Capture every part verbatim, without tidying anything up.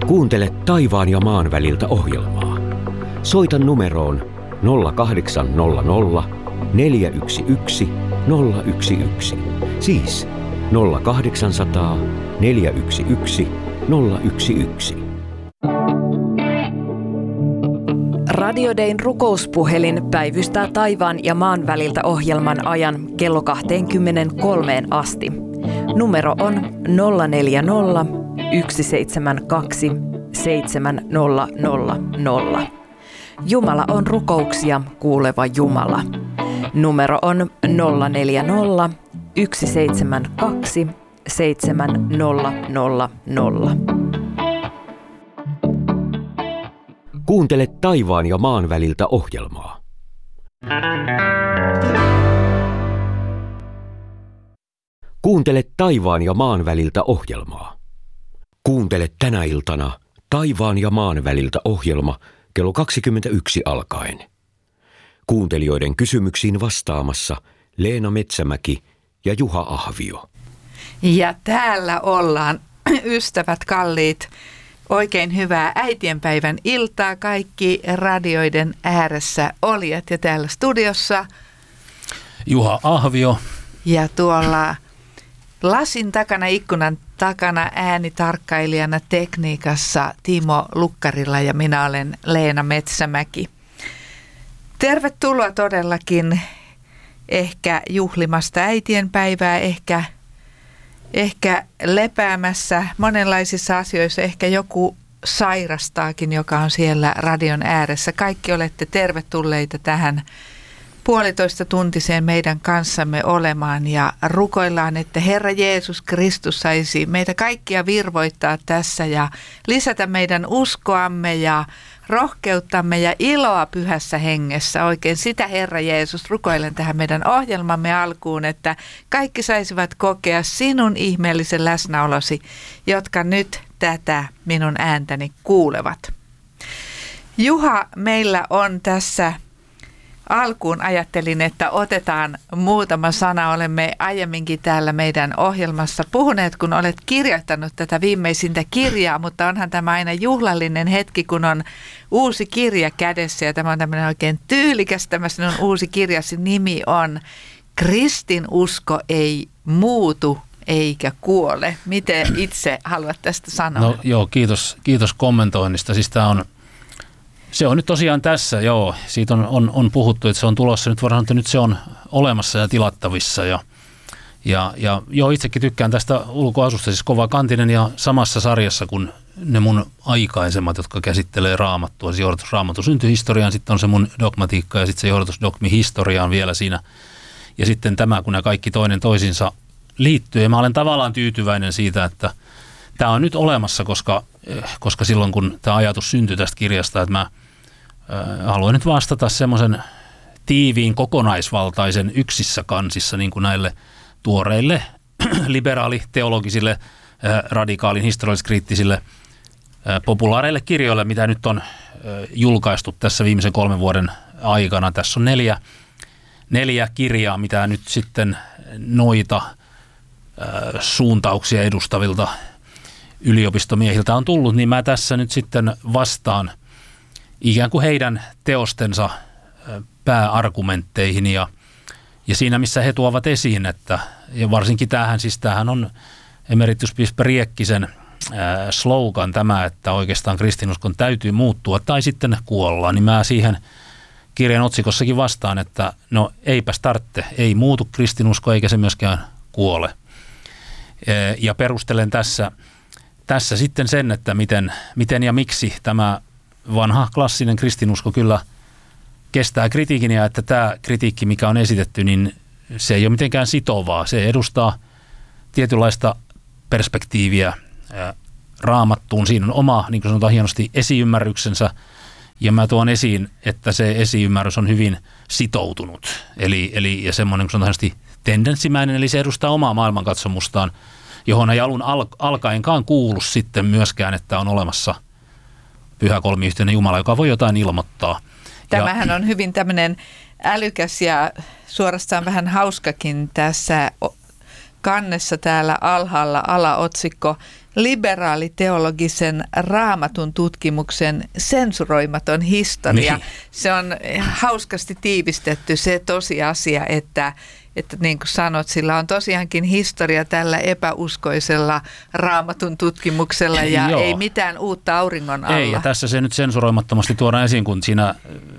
Kuuntele taivaan ja maan väliltä ohjelmaa. Soita numeroon nolla kahdeksan nolla nolla neljä yksi yksi nolla yksi yksi. Siis nolla kahdeksansataa neljä yksi yksi nolla yksi yksi. Radio Dayn rukouspuhelin päivystää taivaan ja maan väliltä ohjelman ajan kello kaksikymmentäkolme asti. Numero on nolla neljä nolla yksi seitsemän kaksi seitsemän nolla nolla nolla. Jumala on rukouksia kuuleva Jumala. Numero on nolla neljä nolla yksi seitsemän kaksi seitsemän nolla nolla nolla. Kuuntele taivaan ja maan väliltä ohjelmaa. Kuuntele taivaan ja maan väliltä ohjelmaa. Kuuntele tänä iltana taivaan ja maan väliltä ohjelma kello kaksikymmentäyksi alkaen. Kuuntelijoiden kysymyksiin vastaamassa Leena Metsämäki ja Juha Ahvio. Ja täällä ollaan, ystävät kalliit. Oikein hyvää äitienpäivän iltaa kaikki radioiden ääressä olijat ja täällä studiossa. Juha Ahvio. Ja tuolla lasin takana, ikkunan takana äänitarkkailijana tekniikassa Timo Lukkarilla ja minä olen Leena Metsämäki. Tervetuloa todellakin ehkä juhlimasta äitienpäivää, ehkä Ehkä lepäämässä monenlaisissa asioissa, ehkä joku sairastaakin, joka on siellä radion ääressä. Kaikki olette tervetulleita tähän puolitoista tuntiseen meidän kanssamme olemaan ja rukoillaan, että Herra Jeesus Kristus saisi meitä kaikkia virvoittaa tässä ja lisätä meidän uskoamme ja rohkeuttamme ja iloa pyhässä hengessä. Oikein sitä, Herra Jeesus, rukoilen tähän meidän ohjelmamme alkuun, että kaikki saisivat kokea sinun ihmeellisen läsnäolosi, jotka nyt tätä minun ääntäni kuulevat. Juha, meillä on tässä alkuun ajattelin, että otetaan muutama sana. Olemme aiemminkin täällä meidän ohjelmassa puhuneet, kun olet kirjoittanut tätä viimeisintä kirjaa, mutta onhan tämä aina juhlallinen hetki, kun on uusi kirja kädessä ja tämä on tämmöinen oikein tyylikäs. Tämä sinun uusi kirjasi nimi on Kristinusko ei muutu eikä kuole. Miten itse haluat tästä sanoa? No joo, kiitos, kiitos kommentoinnista. Siis tämä on Se on nyt tosiaan tässä, joo. Siitä on, on, on puhuttu, että se on tulossa. Nyt voidaan sanoa, että nyt se on olemassa ja tilattavissa. Ja, ja, ja joo, itsekin tykkään tästä ulkoasusta, siis kovakantinen ja samassa sarjassa kuin ne mun aikaisemmat, jotka käsittelee raamattua. Se johdatus raamatun syntyhistoriaan, sitten on se mun dogmatiikka ja sitten se johdatus dogmihistoriaan vielä siinä. Ja sitten tämä, kun ne kaikki toinen toisinsa liittyy. Ja mä olen tavallaan tyytyväinen siitä, että tämä on nyt olemassa, koska, koska silloin kun tämä ajatus syntyi tästä kirjasta, että mä haluan nyt vastata semmoisen tiiviin kokonaisvaltaisen yksissä kansissa niin kuin näille tuoreille liberaaliteologisille, radikaalin historialliskriittisille, populaareille kirjoille, mitä nyt on julkaistu tässä viimeisen kolmen vuoden aikana. Tässä on neljä, neljä kirjaa, mitä nyt sitten noita suuntauksia edustavilta yliopistomiehiltä on tullut, niin mä tässä nyt sitten vastaan ikään kuin heidän teostensa pääargumentteihin ja, ja siinä, missä he tuovat esiin, että ja varsinkin tämähän, siis tämähän on emerituspiispa Riekkisen ää, slogan tämä, että oikeastaan kristinuskon täytyy muuttua tai sitten kuolla, niin mä siihen kirjan otsikossakin vastaan, että no eipäs tarvitse, ei muutu kristinusko eikä se myöskään kuole. Ja perustelen tässä, tässä sitten sen, että miten, miten ja miksi tämä vanha klassinen kristinusko kyllä kestää kritiikin ja että tämä kritiikki, mikä on esitetty, niin se ei ole mitenkään sitovaa. Se edustaa tietynlaista perspektiiviä raamattuun. Siinä on oma, niin kuin sanotaan hienosti, esiymmärryksensä ja mä tuon esiin, että se esiymmärrys on hyvin sitoutunut. Eli, eli ja semmoinen, kun sanotaan hienosti, tendenssimäinen, eli se edustaa omaa maailmankatsomustaan, johon ei alun al- alkaenkaan kuulu sitten myöskään, että on olemassa pyhä kolmiyhteinen Jumala, joka voi jotain ilmoittaa. Tämähän ja, on hyvin tämmöinen älykäs ja suorastaan vähän hauskakin tässä kannessa täällä alhaalla alaotsikko liberaaliteologisen raamatun tutkimuksen sensuroimaton historia. Niin. Se on hauskasti tiivistetty se tosiasia, että, että niin kuin sanot, sillä on tosiaankin historia tällä epäuskoisella raamatun tutkimuksella ja Joo. ei mitään uutta auringon alla. Ei, ja tässä se nyt sensuroimattomasti tuodaan esiin, kun siinä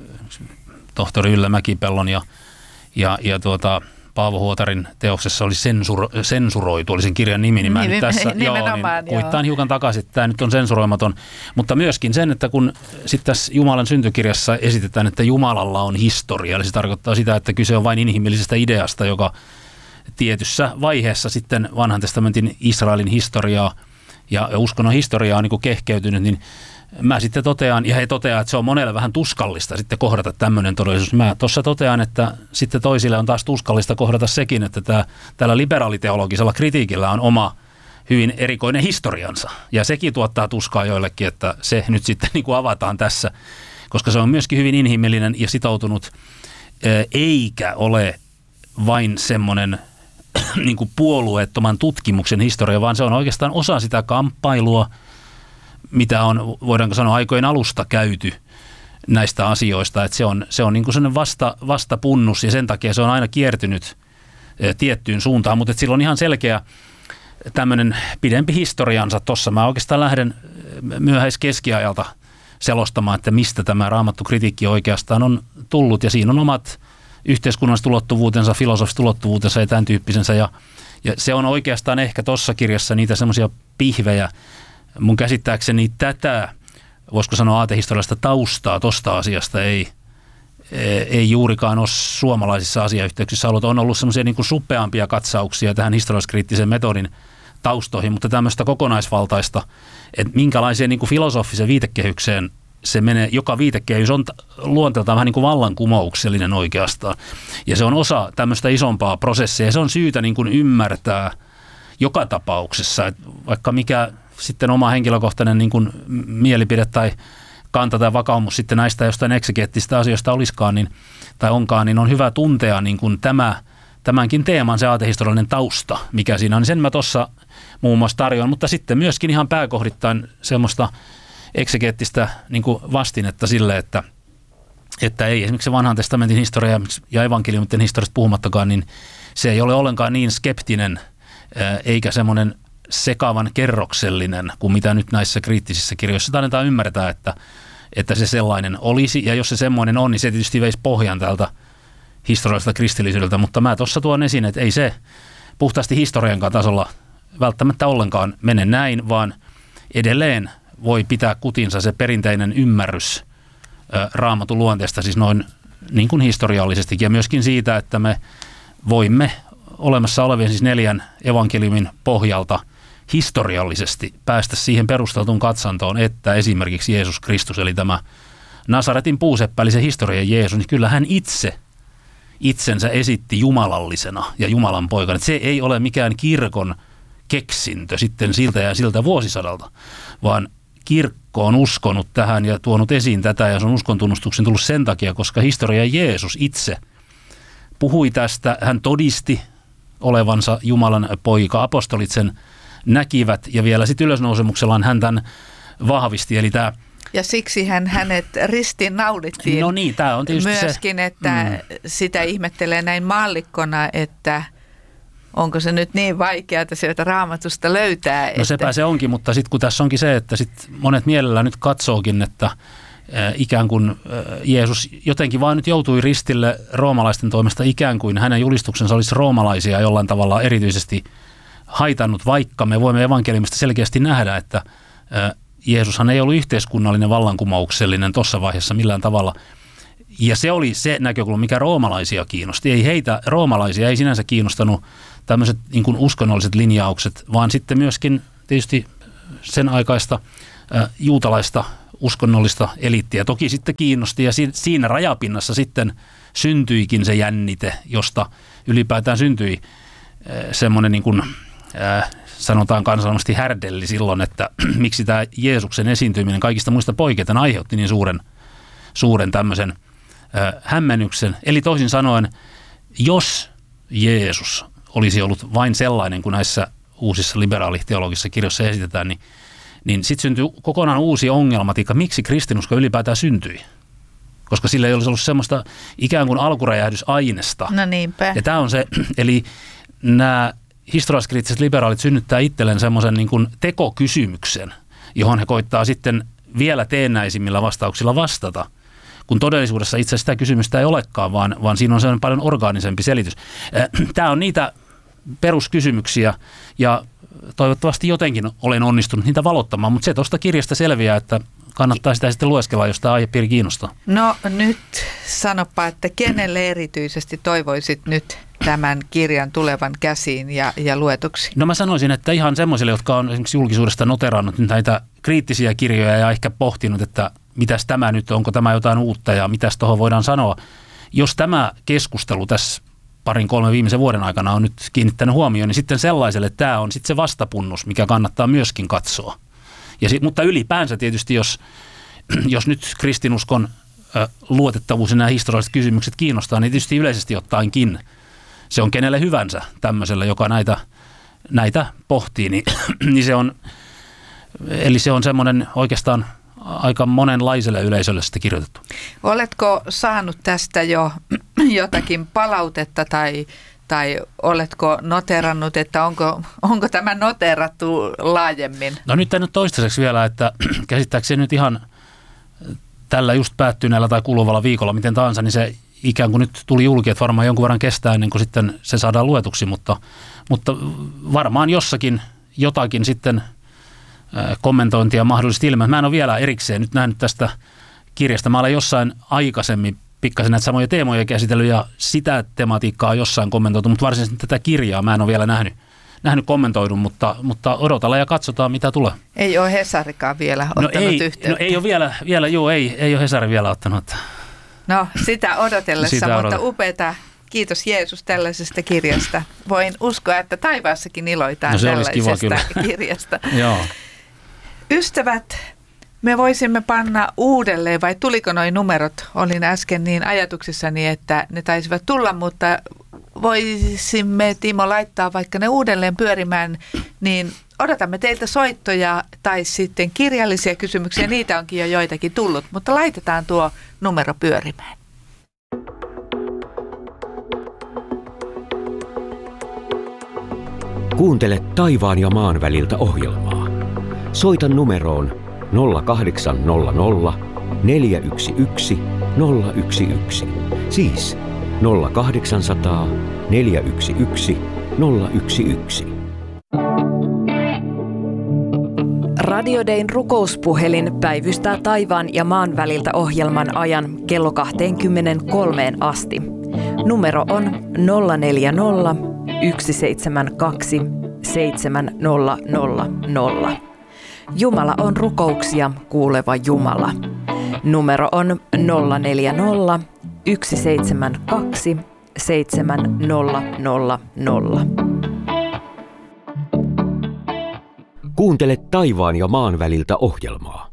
tohtori Yllä Mäkipellon ja, ja, ja tuota, Paavo Huotarin teoksessa oli sensuro, sensuroitu, oli sen kirjan nimi, niin mä nyt tässä joo, niin kuittaan hiukan takaisin, että tämä nyt on sensuroimaton. Mutta myöskin sen, että kun sitten tässä Jumalan syntykirjassa esitetään, että Jumalalla on historia, eli se tarkoittaa sitä, että kyse on vain inhimillisestä ideasta, joka tietyssä vaiheessa sitten vanhan testamentin Israelin historiaa ja uskonnon historiaa on niin kuin kehkeytynyt, niin mä sitten totean, ja he toteaa, että se on monelle vähän tuskallista sitten kohdata tämmöinen todellisuus. Mä tuossa totean, että sitten toisille on taas tuskallista kohdata sekin, että tämä, tällä liberaaliteologisella kritiikillä on oma hyvin erikoinen historiansa. Ja sekin tuottaa tuskaa joillekin, että se nyt sitten niin kuin avataan tässä, koska se on myöskin hyvin inhimillinen ja sitoutunut, eikä ole vain semmoinen niin kuin puolueettoman tutkimuksen historia, vaan se on oikeastaan osa sitä kamppailua, mitä on, voidaanko sanoa, aikojen alusta käyty näistä asioista. Että se on, se on niin kuin sellainen vasta, vastapunnus ja sen takia se on aina kiertynyt e, tiettyyn suuntaan, mutta sillä on ihan selkeä tämmöinen pidempi historiansa tuossa. Mä oikeastaan lähden myöhäiskeskiajalta selostamaan, että mistä tämä raamattu kritiikki oikeastaan on tullut ja siinä on omat yhteiskunnalliset ulottuvuutensa, filosofiset ulottuvuutensa ja tämän tyyppisensä ja, ja se on oikeastaan ehkä tuossa kirjassa niitä semmoisia pihvejä. Mun käsittääkseni tätä, voisiko sanoa aatehistoriallista taustaa tuosta asiasta ei, ei juurikaan ole suomalaisissa asiayhteyksissä ollut. On ollut semmoisia niin kuin suppeampia katsauksia tähän historialliskriittisen metodin taustoihin, mutta tämmöistä kokonaisvaltaista, että minkälaiseen niin kuin filosofiseen viitekehykseen se menee, joka viitekehys on luonteeltaan vähän niin kuin vallankumouksellinen oikeastaan. Ja se on osa tämmöistä isompaa prosessia ja se on syytä niin kuin ymmärtää joka tapauksessa, että vaikka mikä sitten oma henkilökohtainen niin kuin mielipide tai kanta tai vakaumus sitten näistä jostain eksegeettisistä asioista olisikaan niin, tai onkaan, niin on hyvä tuntea niin kuin tämä, tämänkin teeman se aatehistoriallinen tausta, mikä siinä on. Niin sen mä tuossa muun muassa tarjoan, mutta sitten myöskin ihan pääkohdittain semmoista eksegeettistä niin kuin vastinetta sille, että, että ei esimerkiksi se vanhan testamentin historia ja evankeliumien historiasta puhumattakaan, niin se ei ole ollenkaan niin skeptinen eikä semmoinen sekavan kerroksellinen kuin mitä nyt näissä kriittisissä kirjoissa annetaan ymmärtää, että, että se sellainen olisi. Ja jos se semmoinen on, niin se tietysti veisi pohjan tältä historialliselta kristillisyydeltä. Mutta mä tuossa tuon esiin, että ei se puhtaasti historiankaan tasolla välttämättä ollenkaan mene näin, vaan edelleen voi pitää kutinsa se perinteinen ymmärrys ä, raamatun luonteesta, siis noin niin kuin historiallisestikin. Ja myöskin siitä, että me voimme olemassa olevien siis neljän evankeliumin pohjalta historiallisesti päästä siihen perusteltuun katsantoon, että esimerkiksi Jeesus Kristus, eli tämä Nasaretin puuseppä, eli se historian Jeesus, niin kyllä hän itse itsensä esitti jumalallisena ja Jumalan poikana. Että se ei ole mikään kirkon keksintö sitten siltä ja siltä vuosisadalta, vaan kirkko on uskonut tähän ja tuonut esiin tätä ja se on uskontunnustuksen tullut sen takia, koska historian Jeesus itse puhui tästä, hän todisti olevansa Jumalan poika. Apostolit sen näkivät ja vielä sitten ylösnousemuksellaan hän tämän vahvisti. Eli tämä ja siksi hän hänet ristiin naulittiin. No niin, tämä on tietysti myöskin, se, että mm. sitä ihmettelee näin maallikkona, että onko se nyt niin vaikeaa sieltä Raamatusta löytää. No että sepä se onkin, mutta sitten kun tässä onkin se, että sit monet mielellään nyt katsookin, että ikään kuin Jeesus jotenkin vaan nyt joutui ristille roomalaisten toimesta ikään kuin hänen julistuksensa olisi roomalaisia jollain tavalla erityisesti haitannut, vaikka me voimme evankeliumista selkeästi nähdä, että Jeesushan ei ollut yhteiskunnallinen vallankumouksellinen tuossa vaiheessa millään tavalla. Ja se oli se näkökulma, mikä roomalaisia kiinnosti. Ei heitä, roomalaisia ei sinänsä kiinnostanut tämmöiset niin kuin uskonnolliset linjaukset, vaan sitten myöskin tietysti sen aikaista ä, juutalaista uskonnollista eliittiä toki sitten kiinnosti ja siinä rajapinnassa sitten syntyikin se jännite, josta ylipäätään syntyi semmoinen niin kuin äh, sanotaan kansallisesti härdelli silloin, että miksi tämä Jeesuksen esiintyminen kaikista muista poiketen aiheutti niin suuren, suuren tämmöisen äh, hämmennyksen. Eli toisin sanoen, jos Jeesus olisi ollut vain sellainen kuin näissä uusissa liberaaliteologisissa kirjoissa esitetään, niin, niin sitten syntyy kokonaan uusi ongelmatiikka, miksi kristinusko ylipäätään syntyi. Koska sillä ei olisi ollut semmoista ikään kuin alkuräjähdysainesta. No niinpä. Ja tämä on se, eli nämä historialliskriittiset liberaalit synnyttää itselleen semmoisen niin kuin tekokysymyksen, johon he koittaa sitten vielä teennäisimmillä vastauksilla vastata, kun todellisuudessa itse asiassa sitä kysymystä ei olekaan, vaan, vaan siinä on sellainen paljon orgaanisempi selitys. Tämä on niitä peruskysymyksiä ja toivottavasti jotenkin olen onnistunut niitä valottamaan, mutta se tuosta kirjasta selviää, että kannattaa sitä sitten lueskella, jos tämä aihepiiri kiinnostaa. No nyt sanopa, että kenelle erityisesti toivoisit nyt tämän kirjan tulevan käsiin ja, ja luetuksi? No mä sanoisin, että ihan semmoisille, jotka on esimerkiksi julkisuudesta noterannut näitä kriittisiä kirjoja ja ehkä pohtinut, että mitäs tämä nyt, onko tämä jotain uutta ja mitäs tuohon voidaan sanoa. Jos tämä keskustelu tässä parin kolme viimeisen vuoden aikana on nyt kiinnittänyt huomioon, niin sitten sellaiselle tämä on sitten se vastapunnus, mikä kannattaa myöskin katsoa. Ja sit, mutta ylipäänsä tietysti, jos, jos nyt kristinuskon ö, luotettavuus ja nämä historialliset kysymykset kiinnostaa, niin tietysti yleisesti ottaenkin se on kenelle hyvänsä tämmöiselle, joka näitä, näitä pohtii, niin, niin se on, eli se on semmoinen oikeastaan aika monenlaiselle yleisölle sitten kirjoitettu. Oletko saanut tästä jo jotakin palautetta tai, tai oletko noterannut, että onko, onko tämä noterattu laajemmin? No nyt tänne toistaiseksi vielä, että käsittääkseni nyt ihan tällä just päättyneellä tai kuluvalla viikolla, miten tahansa, niin se ikään kuin nyt tuli julki, että varmaan jonkun verran kestää ennen kuin sitten se saadaan luetuksi, mutta, mutta varmaan jossakin jotakin sitten kommentointia mahdollisesti ilman. Mä en ole vielä erikseen nyt nähnyt tästä kirjasta. Mä olen jossain aikaisemmin pikkasen näitä samoja teemoja käsitellyt ja sitä tematiikkaa jossain kommentoitu, mutta varsinaisesti tätä kirjaa mä en ole vielä nähnyt, nähnyt kommentoidun, mutta, mutta odotellaan ja katsotaan, mitä tulee. Ei ole Hesarikaan vielä ottanut no ei, yhteyttä. No ei ole vielä, vielä joo, ei, ei ole Hesari vielä ottanut. No sitä odotellessa, sitä mutta odotella. upeata. Kiitos Jeesus tällaisesta kirjasta. Voin uskoa, että taivaassakin iloitaan no, tällaisesta kirjasta. Joo. Ystävät, me voisimme panna uudelleen, vai tuliko noi numerot? Olin äsken niin ajatuksissani, että ne taisivat tulla, mutta voisimme, Timo, laittaa vaikka ne uudelleen pyörimään, niin odotamme teiltä soittoja tai sitten kirjallisia kysymyksiä. Niitä onkin jo joitakin tullut, mutta laitetaan tuo numero pyörimään. Kuuntele taivaan ja maan väliltä ohjelmaa. Soita numeroon nolla kahdeksan nolla nolla neljä yksi yksi nolla yksi yksi. Siis nolla kahdeksansataa neljä yksi yksi nolla yksi yksi. Radio Dayn rukouspuhelin päivystää taivaan ja maan väliltä ohjelman ajan kello kaksikymmentäkolme asti. Numero on nolla neljä nolla yksi seitsemän kaksi seitsemän nolla nolla nolla. Jumala on rukouksia kuuleva Jumala. Numero on nolla neljä nolla yksi seitsemän kaksi seitsemän nolla nolla nolla. Kuuntele taivaan ja maan väliltä ohjelmaa.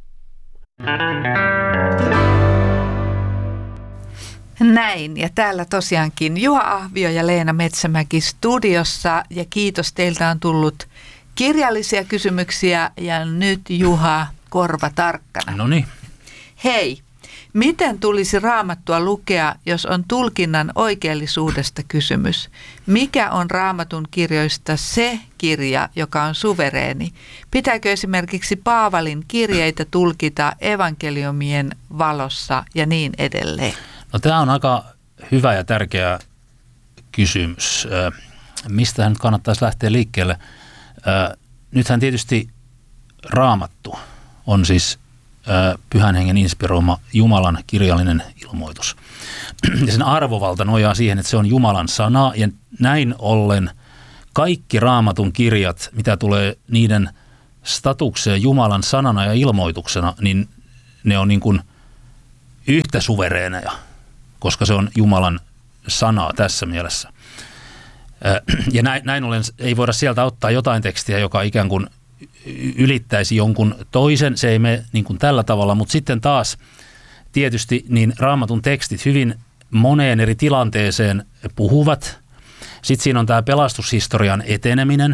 Näin, ja täällä tosiaankin Juha Ahvio ja Leena Metsämäki studiossa, ja kiitos, teiltä on tullut kirjallisia kysymyksiä, ja nyt Juha, korva tarkkana. No niin. Hei, miten tulisi Raamattua lukea, jos on tulkinnan oikeellisuudesta kysymys? Mikä on Raamatun kirjoista se kirja, joka on suvereeni? Pitääkö esimerkiksi Paavalin kirjeitä tulkita evankeliumien valossa ja niin edelleen? No tämä on aika hyvä ja tärkeä kysymys. Mistä nyt kannattaisi lähteä liikkeelle? Nythän tietysti Raamattu on siis Pyhän Hengen inspiroima Jumalan kirjallinen ilmoitus. Ja sen arvovalta nojaa siihen, että se on Jumalan sana, ja näin ollen kaikki Raamatun kirjat, mitä tulee niiden statukseen Jumalan sanana ja ilmoituksena, niin ne on niin kuin yhtä suvereeneja, koska se on Jumalan sanaa tässä mielessä. Ja näin, näin ollen ei voida sieltä ottaa jotain tekstiä, joka ikään kuin ylittäisi jonkun toisen, se ei mene niin kuin tällä tavalla, mutta sitten taas tietysti niin Raamatun tekstit hyvin moneen eri tilanteeseen puhuvat. Sitten siinä on tämä pelastushistorian eteneminen,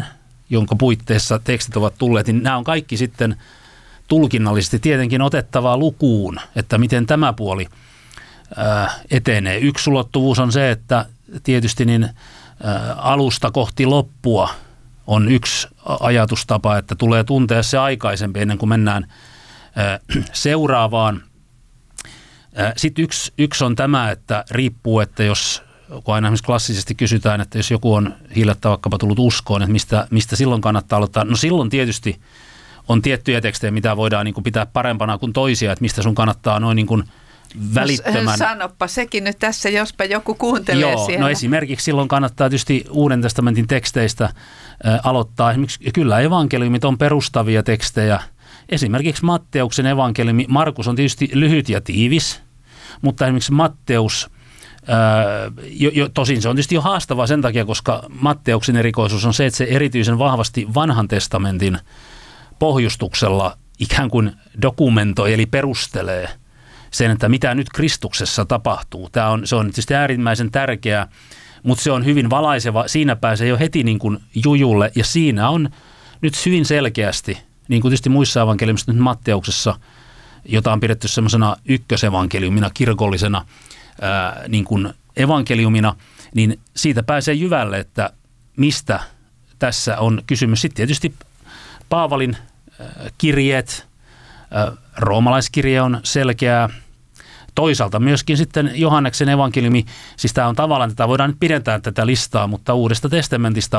jonka puitteissa tekstit ovat tulleet, niin nämä on kaikki sitten tulkinnallisesti tietenkin otettavaa lukuun, että miten tämä puoli ää, etenee. Yksi ulottuvuus on se, että tietysti niin ää, alusta kohti loppua on yksi ajatustapa, että tulee tuntea se aikaisempi ennen kuin mennään ää, seuraavaan. Ää, sitten yksi, yksi on tämä, että riippuu, että jos, kun aina esimerkiksi klassisesti kysytään, että jos joku on hiljattain vaikkapa tullut uskoon, että mistä, mistä silloin kannattaa aloittaa, no silloin tietysti on tiettyjä tekstejä, mitä voidaan niin kuin pitää parempana kuin toisia, että mistä sun kannattaa noin niin kuin välittömän. No, sanoppa sekin nyt tässä, jospa joku kuuntelee Joo, siellä. No esimerkiksi silloin kannattaa tietysti Uuden testamentin teksteistä äh, aloittaa. Esimerkiksi kyllä evankeliumit on perustavia tekstejä. Esimerkiksi Matteuksen evankeliumi, Markus on tietysti lyhyt ja tiivis, mutta esimerkiksi Matteus, äh, jo, jo, tosin se on tietysti jo haastavaa sen takia, koska Matteuksen erikoisuus on se, että se erityisen vahvasti vanhan testamentin pohjustuksella ikään kuin dokumentoi eli perustelee sen, että mitä nyt Kristuksessa tapahtuu. Tämä on, se on tietysti äärimmäisen tärkeää, mutta se on hyvin valaiseva. Siinä pääsee jo heti niin kuin jujulle ja siinä on nyt hyvin selkeästi, niin kuin tietysti muissa evankeliumissa nyt Matteuksessa, jota on pidetty semmoisena ykkösevankeliumina, kirkollisena ää, niin kuin evankeliumina, niin siitä pääsee jyvälle, että mistä tässä on kysymys. Sitten tietysti Paavalin kirjeet, roomalaiskirje on selkeää. Toisaalta myöskin sitten Johanneksen evankeliumi, siis tämä on tavallaan, tätä voidaan nyt pidentää tätä listaa, mutta Uudesta testamentista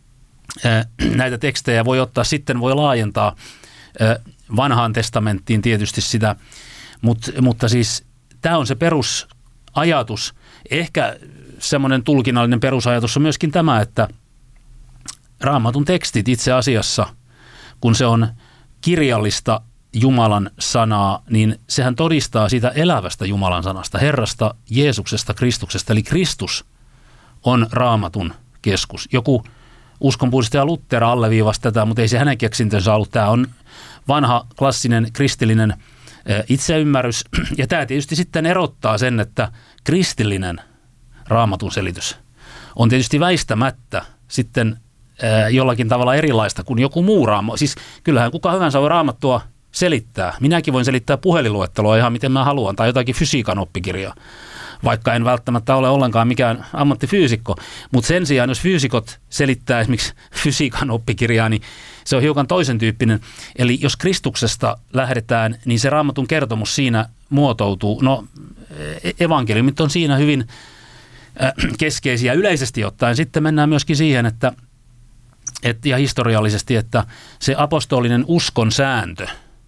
näitä tekstejä voi ottaa, sitten voi laajentaa vanhaan testamenttiin tietysti sitä, mutta, mutta siis tämä on se perusajatus. Ehkä semmoinen tulkinnallinen perusajatus on myöskin tämä, että Raamatun tekstit itse asiassa, kun se on kirjallista Jumalan sanaa, niin sehän todistaa siitä elävästä Jumalan sanasta, Herrasta, Jeesuksesta, Kristuksesta. Eli Kristus on Raamatun keskus. Joku uskonpuhdistaja Luther alleviivasi tätä, mutta ei se hänen keksintönsä ollut. Tämä on vanha klassinen kristillinen itseymmärrys. Ja tämä tietysti sitten erottaa sen, että kristillinen Raamatun selitys on tietysti väistämättä sitten jollakin tavalla erilaista kuin joku muu raama. Siis kyllähän kuka hyvänsä voi Raamattua selittää. Minäkin voin selittää puhelinluetteloa ihan miten mä haluan tai jotakin fysiikan oppikirjaa, vaikka en välttämättä ole ollenkaan mikään ammattifyysikko. Mutta sen sijaan, jos fyysikot selittää esimerkiksi fysiikan oppikirjaa, niin se on hiukan toisen tyyppinen. Eli jos Kristuksesta lähdetään, niin se Raamatun kertomus siinä muotoutuu. No evankeliumit on siinä hyvin keskeisiä yleisesti ottaen. Sitten mennään myöskin siihen, että Et, ja historiallisesti, että se apostolinen uskon sääntö,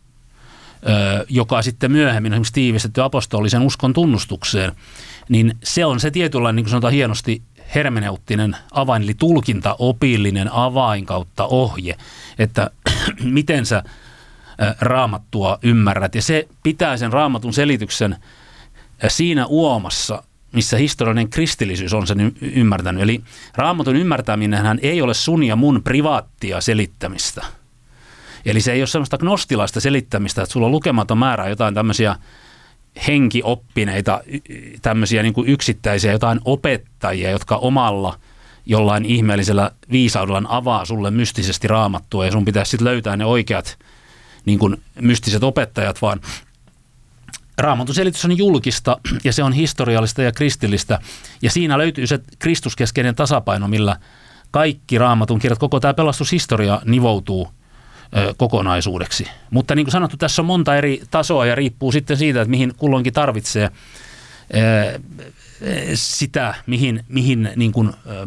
ö, joka sitten myöhemmin on esimerkiksi tiivistetty apostolisen uskon tunnustukseen, niin se on se tietynlainen, niin kuin sanotaan hienosti, hermeneuttinen avain, eli tulkintaopillinen avain kautta ohje, että miten sä ö, Raamattua ymmärrät. Ja se pitää sen Raamatun selityksen ö, siinä uomassa, missä historiallinen kristillisyys on sen ymmärtänyt. Eli Raamatun ymmärtäminenhän ei ole sun ja mun privaattia selittämistä. Eli se ei ole semmoista gnostilaista selittämistä, että sulla on lukematon määrä jotain tämmöisiä henkioppineita, tämmöisiä niin kuin yksittäisiä jotain opettajia, jotka omalla jollain ihmeellisellä viisaudella avaa sulle mystisesti Raamattua ja sun pitäisi sitten löytää ne oikeat niin kuin mystiset opettajat, vaan Raamatun selitys on julkista ja se on historiallista ja kristillistä ja siinä löytyy se kristuskeskeinen tasapaino, millä kaikki Raamatun kirjat, koko tämä pelastushistoria nivoutuu ö, kokonaisuudeksi. Mutta niin kuin sanottu, tässä on monta eri tasoa ja riippuu sitten siitä, että mihin kulloinkin tarvitsee ö, sitä, mihin, mihin niin kuin, ö,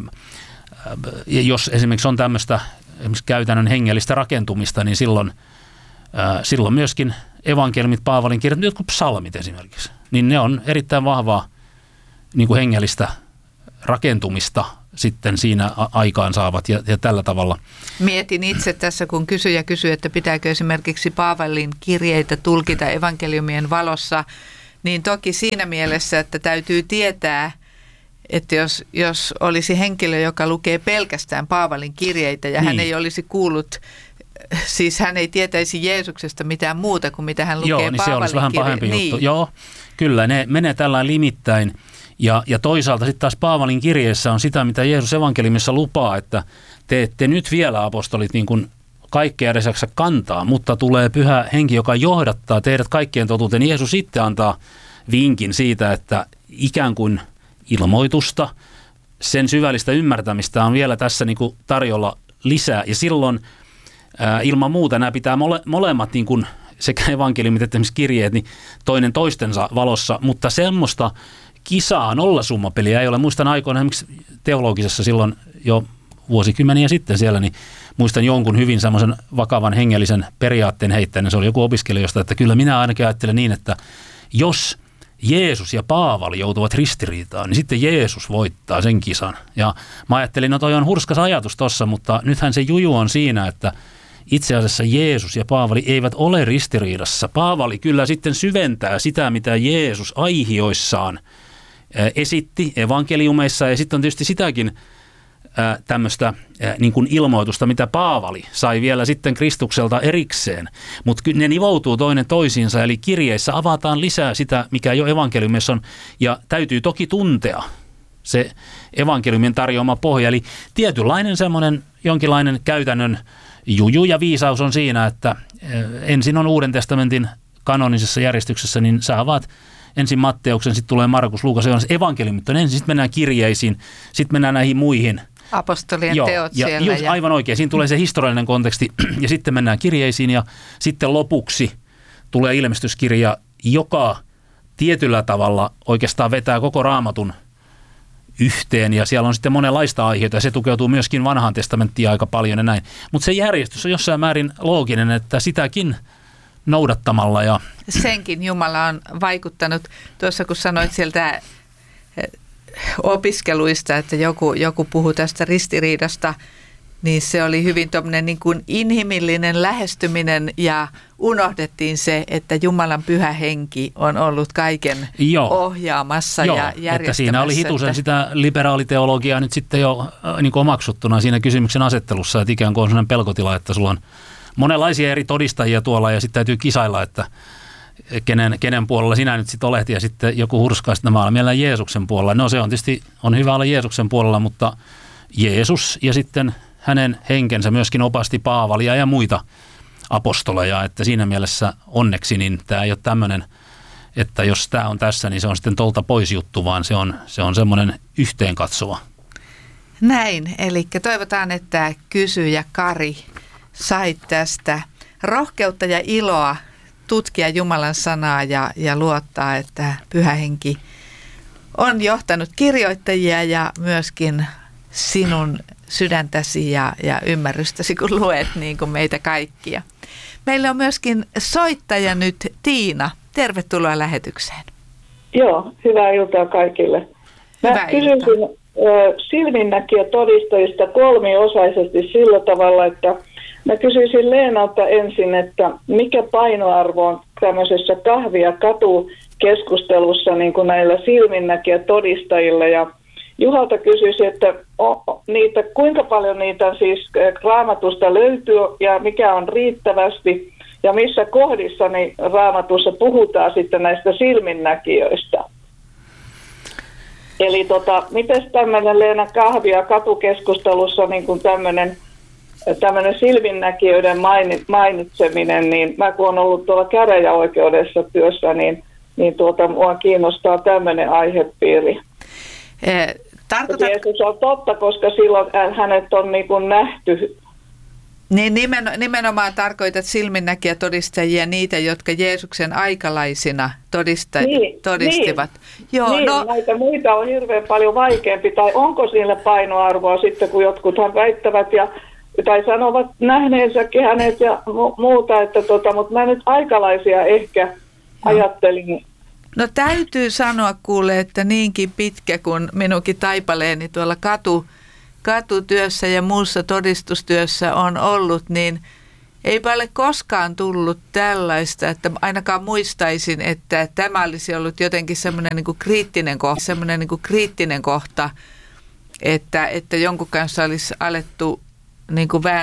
jos esimerkiksi on tämmöistä esimerkiksi käytännön hengellistä rakentumista, niin silloin, ö, silloin myöskin evankeliumit, Paavalin kirjat, jotkut psalmit esimerkiksi, niin ne on erittäin vahvaa niin kuin hengellistä rakentumista sitten siinä aikaan saavat ja, ja tällä tavalla. Mietin itse tässä, kun kysyjä kysyy, että pitääkö esimerkiksi Paavalin kirjeitä tulkita evankeliumien valossa, niin toki siinä mielessä, että täytyy tietää, että jos, jos olisi henkilö, joka lukee pelkästään Paavalin kirjeitä ja niin. hän ei olisi kuullut, siis hän ei tietäisi Jeesuksesta mitään muuta kuin mitä hän lukee Joo, niin Paavalin se olisi vähän pahempi niin. juttu. Joo, kyllä ne menee tällainen limittäin Ja, ja toisaalta sitten taas Paavalin kirjeessä on sitä, mitä Jeesus evankeliumissa lupaa, että te ette nyt vielä apostolit niin kuin kaikkea edes jaksa kantaa, mutta tulee Pyhä Henki, joka johdattaa teidät kaikkien totuuteen. Jeesus sitten antaa vinkin siitä, että ikään kuin ilmoitusta, sen syvällistä ymmärtämistä on vielä tässä niin kuin tarjolla lisää. Ja silloin ää, ilman muuta nämä pitää mole, molemmat, niin kuin sekä evankeliumit että esimerkiksi kirjeet, niin toinen toistensa valossa, mutta semmoista kisaa, nollasummapeliä ei ole. Muistan aikoina esimerkiksi teologisessa silloin jo vuosikymmeniä sitten siellä, niin muistan jonkun hyvin semmoisen vakavan hengellisen periaatteen heittäinen. Se oli joku opiskelijoista, että kyllä minä ainakin ajattelen niin, että jos Jeesus ja Paavali joutuvat ristiriitaan, niin sitten Jeesus voittaa sen kisan. Ja mä ajattelin, no toi on hurskas ajatus tossa, mutta nythän se juju on siinä, että itse asiassa Jeesus ja Paavali eivät ole ristiriidassa. Paavali kyllä sitten syventää sitä, mitä Jeesus aihioissaan esitti evankeliumeissa, ja sitten on tietysti sitäkin tämmöistä niin kuin ilmoitusta, mitä Paavali sai vielä sitten Kristukselta erikseen. Mutta ne nivoutuu toinen toisiinsa, eli kirjeissä avataan lisää sitä, mikä jo evankeliumissa on, ja täytyy toki tuntea se evankeliumin tarjoama pohja. Eli tietynlainen semmoinen jonkinlainen käytännön juju ja viisaus on siinä, että ensin on Uuden testamentin kanonisessa järjestyksessä, niin sä avaat ensin Matteuksen, sitten tulee Markus, Luukas, Johannes, evankeliumit on ensin, sitten mennään kirjeisiin, sitten mennään näihin muihin. Apostolien Joo, teot ja siellä. Just, ja aivan oikein, siinä tulee se historiallinen konteksti, ja sitten mennään kirjeisiin, ja sitten lopuksi tulee ilmestyskirja, joka tietyllä tavalla oikeastaan vetää koko Raamatun yhteen, ja siellä on sitten monenlaista aiheita, ja se tukeutuu myöskin vanhaan testamenttiin aika paljon ja näin. Mutta se järjestys on jossain määrin looginen, että sitäkin noudattamalla. Ja senkin Jumala on vaikuttanut. Tuossa kun sanoit sieltä opiskeluista, että joku, joku puhuu tästä ristiriidasta, niin se oli hyvin tuommoinen niin kuin inhimillinen lähestyminen ja unohdettiin se, että Jumalan pyhä henki on ollut kaiken Joo. ohjaamassa Joo, ja järjestämässä. Että siinä oli hitusen että sitä liberaaliteologiaa nyt sitten jo äh, niin kuin omaksuttuna siinä kysymyksen asettelussa, että ikään kuin on sellainen pelkotila, että sulla on monenlaisia eri todistajia tuolla ja sitten täytyy kisailla, että kenen, kenen puolella sinä nyt sitten olet ja sitten joku hurskaa, että mä olen mielellään Jeesuksen puolella. No se on tietysti, on hyvä olla Jeesuksen puolella, mutta Jeesus ja sitten hänen henkensä myöskin opasti Paavalia ja muita apostoleja, että siinä mielessä onneksi niin tämä ei ole tämmöinen, että jos tämä on tässä, niin se on sitten tolta pois juttu, vaan se on, se on semmoinen yhteenkatsova. Näin, eli toivotaan, että kysyjä Kari sait tästä rohkeutta ja iloa tutkia Jumalan sanaa ja, ja luottaa, että Pyhä Henki on johtanut kirjoittajia ja myöskin sinun sydäntäsi ja, ja ymmärrystäsi, kun luet niin kuin meitä kaikkia. Meillä on myöskin soittaja nyt Tiina. Tervetuloa lähetykseen. Joo, hyvää iltaa kaikille. Mä Hyvää kysyisin äh, silminnäkijätodistajista kolmiosaisesti sillä tavalla, että mä kysyisin Leenalta ensin, että mikä painoarvo on tämmöisessä kahvi- ja katukeskustelussa niin kuin näillä silminnäkijätodistajilla, ja Juhalta kysyisin, että o, niitä, kuinka paljon niitä siis Raamatusta löytyy ja mikä on riittävästi ja missä kohdissa niin Raamatussa puhutaan sitten näistä silminnäkijöistä. Eli tota, miten tämmöinen Leena kahvi- ja katukeskustelussa niin kuin tämmöinen, tämmöinen silminnäkijöiden mainitseminen, niin mä kun olen ollut tuolla käräjäoikeudessa työssä, niin, niin tuota, mua kiinnostaa tämmöinen aihepiiri. Tarkoitat... Jeesus on totta, koska silloin hänet on niin kuin nähty. Niin nimen, nimenomaan tarkoitat silminnäkijätodistajia, niitä, jotka Jeesuksen aikalaisina todista, niin, todistivat. Niin, Joo, niin no... näitä muita on hirveän paljon vaikeampi, tai onko sillä painoarvoa sitten, kun jotkuthan väittävät ja, tai sanovat nähneensäkin hänet ja mu- muuta, että tota, mutta mä nyt aikalaisia ehkä no. ajattelin. No täytyy sanoa kuule, että niinkin pitkä kuin minunkin taipaleeni tuolla katu, katutyössä ja muussa todistustyössä on ollut, niin eipä ole koskaan tullut tällaista, että ainakaan muistaisin, että tämä olisi ollut jotenkin semmoinen niin kuin kriittinen kohta, semmoinen niin kuin kriittinen kohta, että, että jonkun kanssa olisi alettu niin kuin vääntää